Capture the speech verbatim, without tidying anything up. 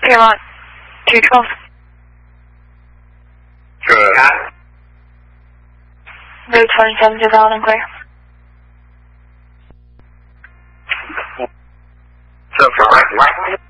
Paramount two twelve. Good. Route twenty-seven to Valid and clear. So for right, right.